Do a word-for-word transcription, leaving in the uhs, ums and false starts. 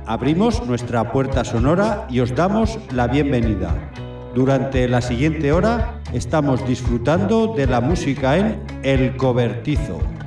abrimos nuestra puerta sonora y os damos la bienvenida. Durante la siguiente hora estamos disfrutando de la música en El Cobertizo.